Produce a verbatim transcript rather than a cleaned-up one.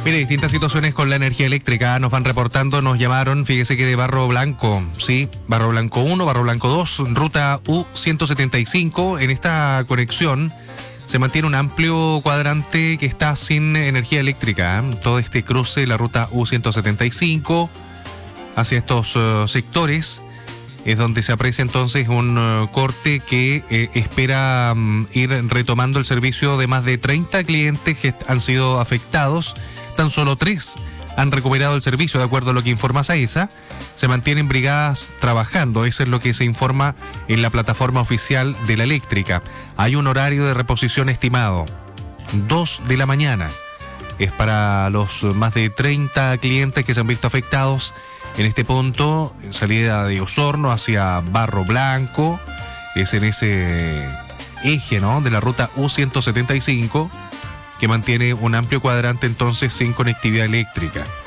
Mire, distintas situaciones con la energía eléctrica nos van reportando, nos llamaron, fíjese que de Barro Blanco, sí, Barro Blanco uno, Barro Blanco dos, ruta U ciento setenta y cinco, en esta conexión se mantiene un amplio cuadrante que está sin energía eléctrica, ¿eh? Todo este cruce de la ruta U ciento setenta y cinco hacia estos uh, sectores es donde se aprecia entonces un uh, corte que eh, espera um, ir retomando el servicio de más de treinta clientes que han sido afectados. Tan solo tres han recuperado el servicio, de acuerdo a lo que informa SAESA. Se mantienen brigadas trabajando, eso es lo que se informa en la plataforma oficial de la eléctrica. Hay un horario de reposición estimado, dos de la mañana. Es para los más de treinta clientes que se han visto afectados en este punto, en salida de Osorno hacia Barro Blanco. Es en ese eje, ¿no?, de la ruta U ciento setenta y cinco, que mantiene un amplio cuadrante entonces sin conectividad eléctrica.